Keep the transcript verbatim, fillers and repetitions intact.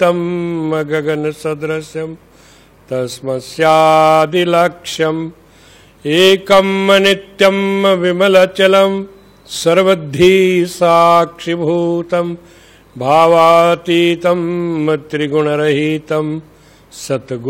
व्याप्तं गगनसदृशं तस्मस्यादिलक्ष्यम् एकं नित्यं विमलचलं सर्वद्धि साक्षिभूतं भावातीतं त्रिगुणरहितं सद्गुरुमखिलगुणसारम्